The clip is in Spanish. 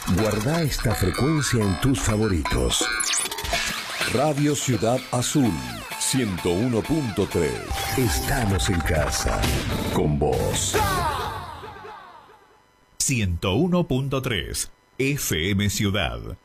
Guarda esta frecuencia en tus favoritos. Radio Ciudad Azul 101.3. Estamos en casa con vos. 101.3 FM Ciudad.